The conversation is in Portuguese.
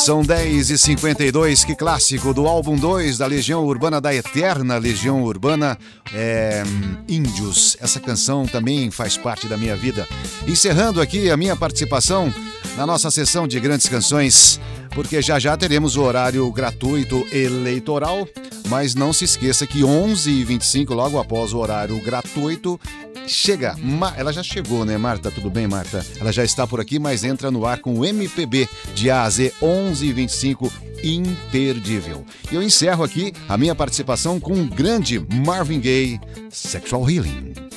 São 10h52, que clássico do álbum 2 da Legião Urbana, da eterna Legião Urbana, Índios. Essa canção também faz parte da minha vida. Encerrando aqui a minha participação na nossa sessão de grandes canções, porque já teremos o horário gratuito eleitoral, mas não se esqueça que 11h25, logo após o horário gratuito, chega. Ela já chegou, né, Marta? Tudo bem, Marta? Ela já está por aqui, mas entra no ar com o MPB de A a Z, 11h25, imperdível. E eu encerro aqui a minha participação com o grande Marvin Gaye, Sexual Healing.